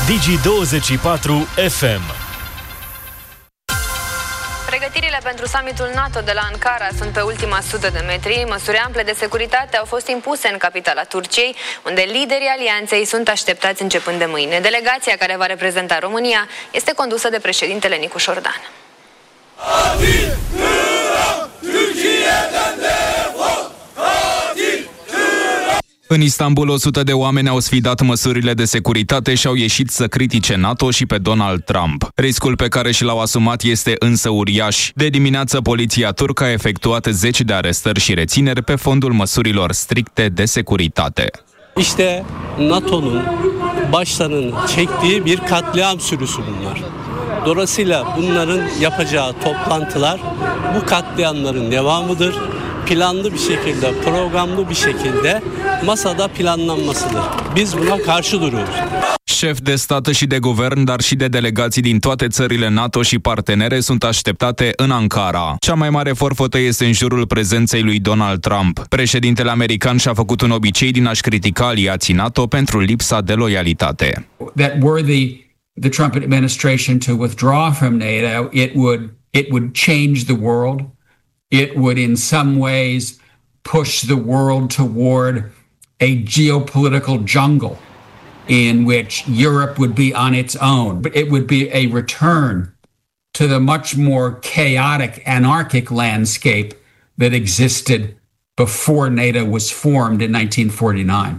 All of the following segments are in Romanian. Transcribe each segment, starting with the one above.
Digi24 FM. Pregătirile pentru summitul NATO de la Ankara sunt pe ultima 100 de metri. Măsuri ample de securitate au fost impuse în capitala Turciei, unde liderii alianței sunt așteptați începând de mâine. Delegația care va reprezenta România este condusă de președintele Nicu Șordan. În Istanbul, 100 de oameni au sfidat măsurile de securitate și au ieșit să critique NATO și pe Donald Trump. Riscul pe care și l-au asumat este însă uriaș. De dimineață, poliția turcă a efectuat 10 de arestări și rețineri pe fondul măsurilor stricte de securitate. İşte NATO'nun başlarının çektiği bir katliam sürüsü bunlar. Dolayısıyla bunların yapacağı toplantılar bu katliamların devamıdır. Planlı bir şekilde, programlı bir şekilde masada planlanmasıdır. Biz buna karşı duruyoruz. Șefi de stat și de guvern, dar și de delegații din toate țările NATO și partenere sunt așteptate în Ankara. Cea mai mare forfotă este în jurul prezenței lui Donald Trump. Președintele american și-a făcut un obicei din a-și critica aliații NATO pentru lipsa de loialitate. That were the Trump administration to withdraw from NATO, it would change the world. It would in some ways push the world toward a geopolitical jungle in which Europe would be on its own. But it would be a return to the much more chaotic, anarchic landscape that existed before NATO was formed in 1949.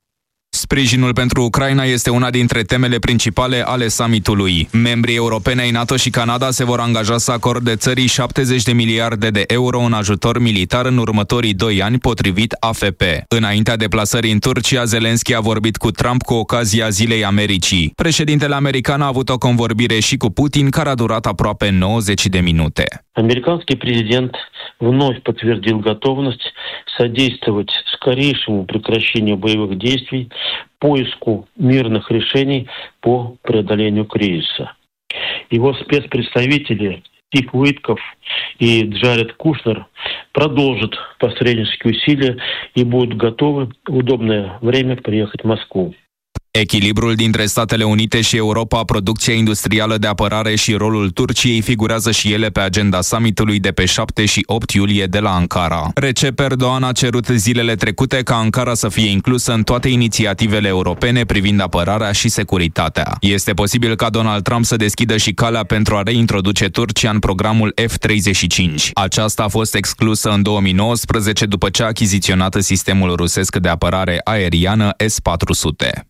Sprijinul pentru Ucraina este una dintre temele principale ale summitului. Membrii europeni ai NATO și Canada se vor angaja să acorde țării 70 de miliarde de euro în ajutor militar în următorii 2 ani, potrivit AFP. Înaintea deplasării în Turcia, Zelenski a vorbit cu Trump cu ocazia Zilei Americii. Președintele american a avut o convorbire și cu Putin, care a durat aproape 90 de minute. Американский президент вновь подтвердил готовность содействовать скорейшему прекращению боевых действий, поиску мирных решений по преодолению кризиса. Его спецпредставители Стив Уитков и Джаред Кушнер продолжат посреднические усилия и будут готовы в удобное время приехать в Москву. Echilibrul dintre Statele Unite și Europa, producția industrială de apărare și rolul Turciei figurează și ele pe agenda summitului de pe 7 și 8 iulie de la Ankara. Recep Erdogan a cerut zilele trecute ca Ankara să fie inclusă în toate inițiativele europene privind apărarea și securitatea. Este posibil ca Donald Trump să deschidă și calea pentru a reintroduce Turcia în programul F-35. Aceasta a fost exclusă în 2019 după ce a achiziționat sistemul rusesc de apărare aeriană S-400.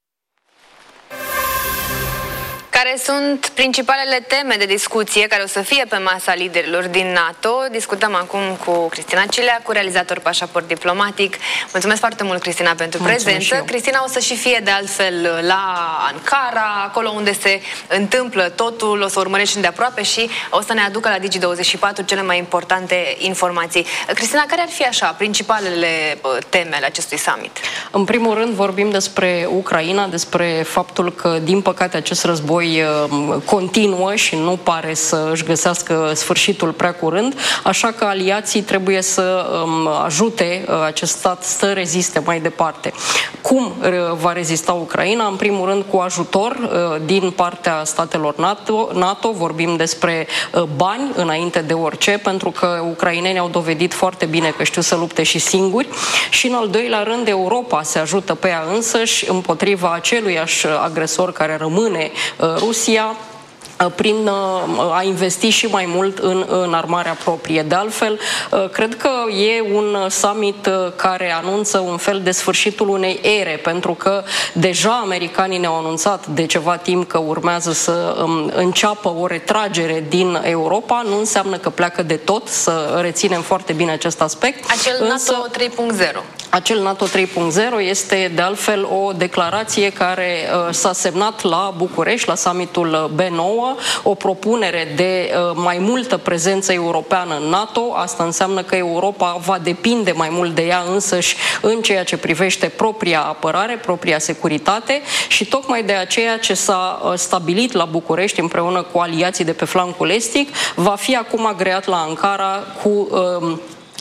Care sunt principalele teme de discuție care o să fie pe masa liderilor din NATO? Discutăm acum cu Cristina Cilea, cu realizator Pașaport Diplomatic. Mulțumesc foarte mult, Cristina, pentru prezență. Cristina o să și fie de altfel la Ankara, acolo unde se întâmplă totul, o să urmărești îndeaproape și o să ne aducă la Digi24 cele mai importante informații. Cristina, care ar fi așa principalele teme ale acestui summit? În primul rând vorbim despre Ucraina, despre faptul că, din păcate, acest război continuă și nu pare să își găsească sfârșitul prea curând, așa că aliații trebuie să ajute acest stat să reziste mai departe. Cum va rezista Ucraina? În primul rând cu ajutor din partea statelor NATO, vorbim despre bani înainte de orice, pentru că ucrainenii au dovedit foarte bine că știu să lupte și singuri, și în al doilea rând Europa se ajută pe ea însăși împotriva aceluiași agresor care rămâne Rusia, prin a investi și mai mult în armarea proprie. De altfel, cred că e un summit care anunță un fel de sfârșitul unei ere, pentru că deja americanii ne-au anunțat de ceva timp că urmează să înceapă o retragere din Europa. Nu înseamnă că pleacă de tot, să reținem foarte bine acest aspect. Acel NATO 3.0. Acel NATO 3.0 este de altfel o declarație care s-a semnat la București, la summitul B9, o propunere de mai multă prezență europeană în NATO. Asta înseamnă că Europa va depinde mai mult de ea însăși în ceea ce privește propria apărare, propria securitate, și tocmai de aceea ce s-a stabilit la București împreună cu aliații de pe flancul estic va fi acum agreat la Ankara cu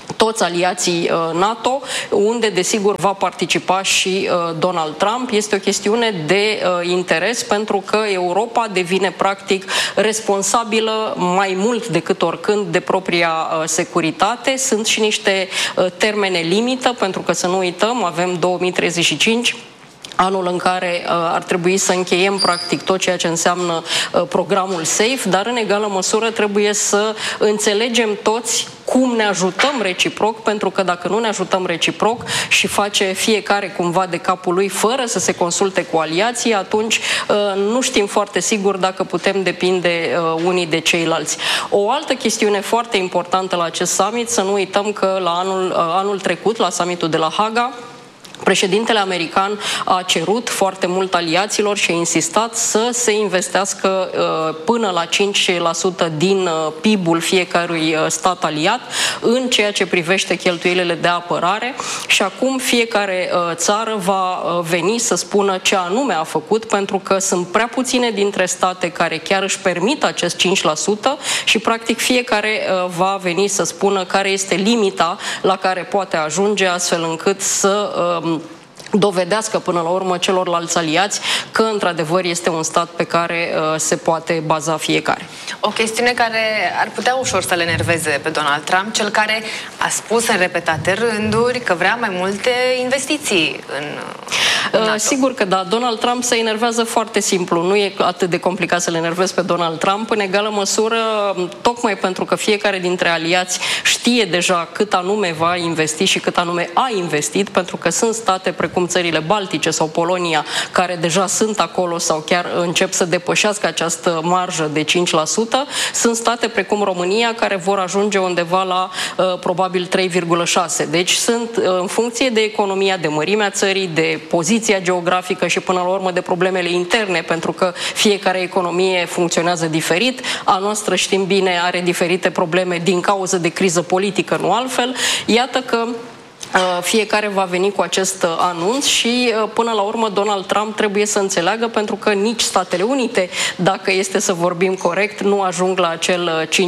toți aliații NATO, unde desigur va participa și Donald Trump. Este o chestiune de interes pentru că Europa devine practic responsabilă mai mult decât oricând de propria securitate. Sunt și niște termene limită, pentru că să nu uităm, avem 2035, anul în care ar trebui să încheiem practic tot ceea ce înseamnă programul SAFE, dar în egală măsură trebuie să înțelegem toți cum ne ajutăm reciproc, pentru că dacă nu ne ajutăm reciproc și face fiecare cumva de capul lui fără să se consulte cu aliații, atunci nu știm foarte sigur dacă putem depinde unii de ceilalți. O altă chestiune foarte importantă la acest summit, să nu uităm că la anul trecut, la summitul de la Haga, președintele american a cerut foarte mult aliaților și a insistat să se investească până la 5% din PIB-ul fiecărui stat aliat în ceea ce privește cheltuielile de apărare și acum fiecare țară va veni să spună ce anume a făcut, pentru că sunt prea puține dintre state care chiar își permit acest 5% și practic fiecare va veni să spună care este limita la care poate ajunge, astfel încât să dovedească până la urmă celorlalți aliați că într-adevăr este un stat pe care se poate baza fiecare. O chestiune care ar putea ușor să le enerveze pe Donald Trump, cel care a spus în repetate rânduri că vrea mai multe investiții în NATO. Sigur că da, Donald Trump se enervează foarte simplu, nu e atât de complicat să le enervezi pe Donald Trump, în egală măsură, tocmai pentru că fiecare dintre aliați știe deja cât anume va investi și cât anume a investit, pentru că sunt state precum țările Baltice sau Polonia, care deja sunt acolo sau chiar încep să depășească această marjă de 5%. Sunt state precum România care vor ajunge undeva la probabil 3,6%. Deci sunt în funcție de economia, de mărimea țării, de poziția geografică și până la urmă de problemele interne, pentru că fiecare economie funcționează diferit. A noastră, știm bine, are diferite probleme din cauză de criză politică, nu altfel. Iată că fiecare va veni cu acest anunț și până la urmă Donald Trump trebuie să înțeleagă, pentru că nici Statele Unite, dacă este să vorbim corect, nu ajung la acel 5%.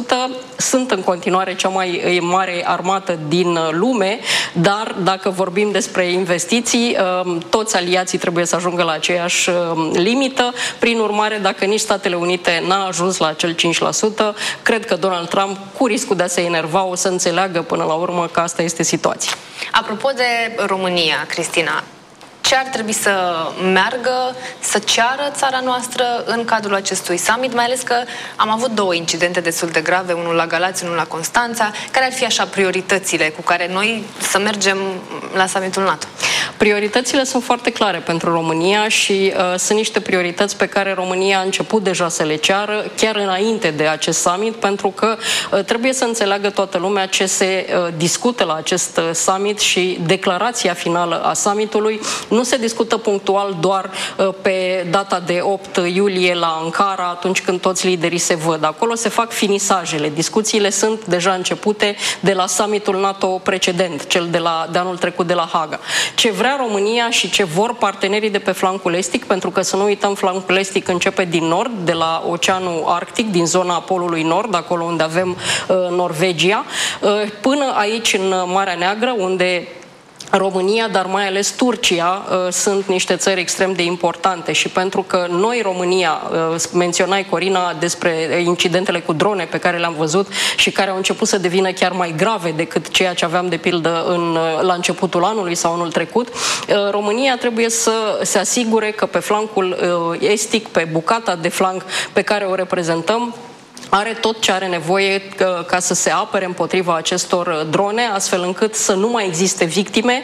Sunt în continuare cea mai mare armată din lume, dar dacă vorbim despre investiții, toți aliații trebuie să ajungă la aceeași limită. Prin urmare, dacă nici Statele Unite n-a ajuns la acel 5%, cred că Donald Trump, cu riscul de a se enerva, o să înțeleagă până la urmă că asta este situația. Apropo de România, Cristina, ce ar trebui să meargă, să ceară țara noastră în cadrul acestui summit, mai ales că am avut 2 incidente destul de grave, unul la Galați, unul la Constanța. Care ar fi așa prioritățile cu care noi să mergem la summitul NATO? Prioritățile sunt foarte clare pentru România și sunt niște priorități pe care România a început deja să le ceară chiar înainte de acest summit, pentru că trebuie să înțeleagă toată lumea ce se discută la acest summit și declarația finală a summitului nu se discută punctual doar pe data de 8 iulie la Ankara, atunci când toți liderii se văd. Acolo se fac finisajele. Discuțiile sunt deja începute de la summitul NATO precedent, cel de anul trecut de la Haga. Ce vrea România și ce vor partenerii de pe flancul estic, pentru că să nu uităm, flancul estic începe din nord, de la Oceanul Arctic, din zona Polului Nord, acolo unde avem Norvegia, până aici în Marea Neagră, unde România, dar mai ales Turcia, sunt niște țări extrem de importante și pentru că noi, România, menționai, Corina, despre incidentele cu drone pe care le-am văzut și care au început să devină chiar mai grave decât ceea ce aveam de pildă la începutul anului sau anul trecut, România trebuie să se asigure că pe flancul estic, pe bucata de flanc pe care o reprezentăm, are tot ce are nevoie ca să se apere împotriva acestor drone, astfel încât să nu mai existe victime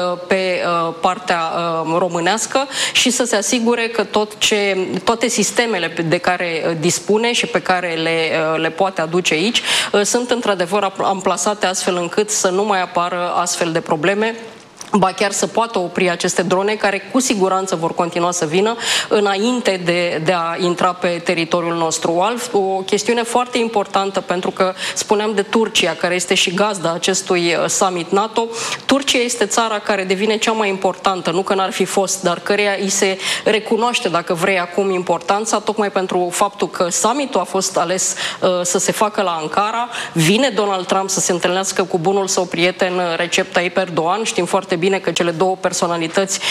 pe partea românească și să se asigure că toate sistemele de care dispune și pe care le poate aduce aici sunt într-adevăr amplasate astfel încât să nu mai apară astfel de probleme ba chiar să poată opri aceste drone care cu siguranță vor continua să vină înainte de a intra pe teritoriul nostru. O chestiune foarte importantă, pentru că spuneam de Turcia, care este și gazda acestui summit NATO. Turcia este țara care devine cea mai importantă, nu că n-ar fi fost, dar căreia îi se recunoaște, dacă vrei, acum importanța, tocmai pentru faptul că summitul a fost ales să se facă la Ankara. Vine Donald Trump să se întâlnească cu bunul său prieten Recep Tayyip Erdogan. Știm foarte bine că cele două personalități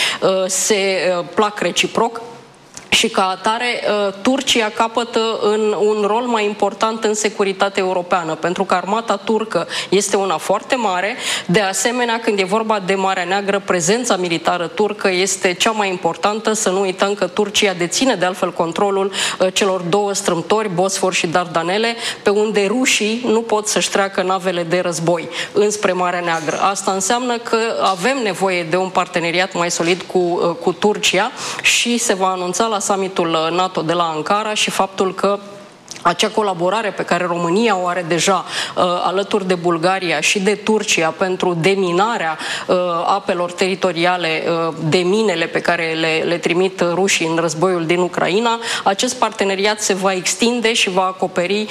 se plac reciproc. Și ca atare, Turcia capătă un rol mai important în securitatea europeană, pentru că armata turcă este una foarte mare. De asemenea, când e vorba de Marea Neagră, prezența militară turcă este cea mai importantă. Să nu uităm că Turcia deține de altfel controlul celor două strâmtori, Bosfor și Dardanele, pe unde rușii nu pot să-și treacă navele de război înspre Marea Neagră. Asta înseamnă că avem nevoie de un parteneriat mai solid cu Turcia și se va anunța la summitul NATO de la Ankara și faptul că acea colaborare pe care România o are deja alături de Bulgaria și de Turcia pentru deminarea apelor teritoriale de minele pe care le trimit rușii în războiul din Ucraina, acest parteneriat se va extinde și va acoperi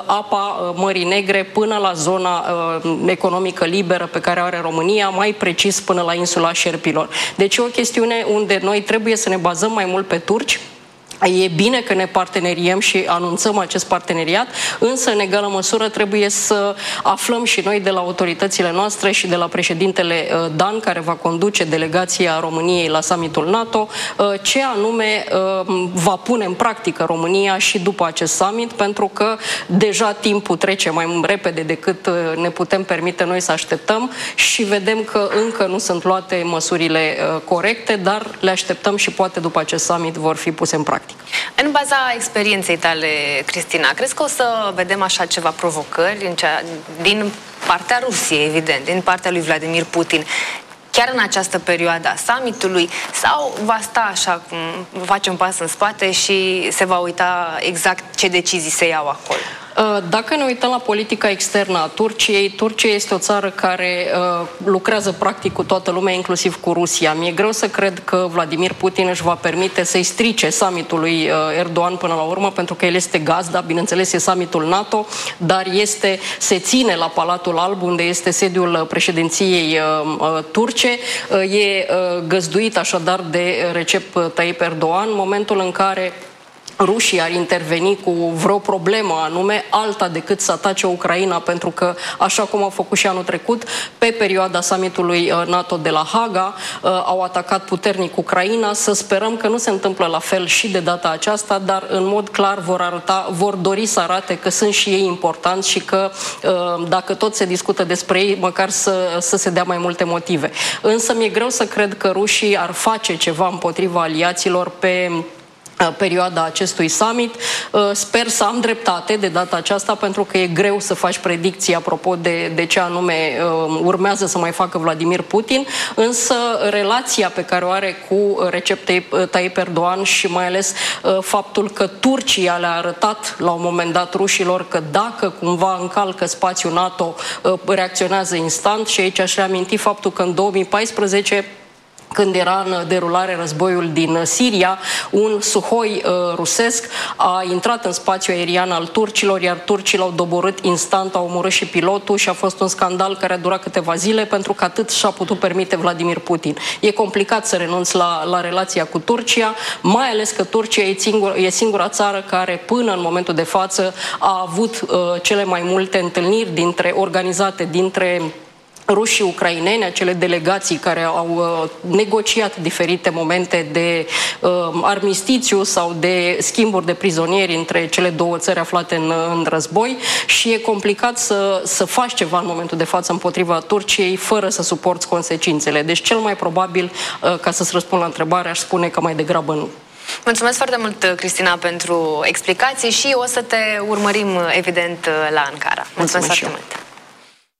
apa Mării Negre până la zona economică liberă pe care o are România, mai precis până la insula Șerpilor. Deci e o chestiune unde noi trebuie să ne bazăm mai mult pe turci. E bine că ne parteneriem și anunțăm acest parteneriat, însă în egală măsură trebuie să aflăm și noi de la autoritățile noastre și de la președintele Dan, care va conduce delegația României la summitul NATO, ce anume va pune în practică România și după acest summit, pentru că deja timpul trece mai repede decât ne putem permite noi să așteptăm și vedem că încă nu sunt luate măsurile corecte, dar le așteptăm și poate după acest summit vor fi puse în practică. În baza experienței tale, Cristina, crezi că o să vedem așa ceva provocări din partea Rusiei, evident, din partea lui Vladimir Putin, chiar în această perioadă a summitului, sau va sta așa, cum face un pas în spate și se va uita exact ce decizii se iau acolo? Dacă ne uităm la politica externă a Turciei, Turcia este o țară care lucrează practic cu toată lumea, inclusiv cu Rusia. Mi-e greu să cred că Vladimir Putin își va permite să-i strice summitul lui Erdogan până la urmă, pentru că el este gazda, bineînțeles e summitul NATO, dar se ține la Palatul Alb, unde este sediul președinției turce. E găzduit așadar de Recep Tayyip Erdogan, în momentul în care rușii ar interveni cu vreo problemă anume, alta decât să atace Ucraina, pentru că, așa cum au făcut și anul trecut, pe perioada summitului NATO de la Haga, au atacat puternic Ucraina. Să sperăm că nu se întâmplă la fel și de data aceasta, dar în mod clar vor dori să arate că sunt și ei importanți și că dacă tot se discută despre ei, măcar să se dea mai multe motive. Însă mi-e greu să cred că rușii ar face ceva împotriva aliaților pe perioada acestui summit. Sper să am dreptate de data aceasta, pentru că e greu să faci predicții apropo de ce anume urmează să mai facă Vladimir Putin, însă relația pe care o are cu Recep Tayyip Erdogan și mai ales faptul că Turcia le-a arătat la un moment dat rușilor că dacă cumva încalcă spațiul NATO, reacționează instant. Și aici aș reaminti faptul că în 2014, când era în derulare războiul din Siria, un Suhoi rusesc a intrat în spațiul aerian al turcilor, iar turcii l-au doborât instant, au omorât și pilotul și a fost un scandal care a durat câteva zile, pentru că atât și-a putut permite Vladimir Putin. E complicat să renunți la relația cu Turcia, mai ales că Turcia e singura țară care până în momentul de față a avut cele mai multe întâlniri organizate dintre rușii ucraineni, acele delegații care au negociat diferite momente de armistițiu sau de schimburi de prizonieri între cele două țări aflate în război, și e complicat să faci ceva în momentul de față împotriva Turciei fără să suporți consecințele. Deci cel mai probabil, ca să-ți răspund la întrebare, aș spune că mai degrabă nu. Mulțumesc foarte mult, Cristina, pentru explicații și o să te urmărim, evident, la Ankara. Mulțumesc foarte mult!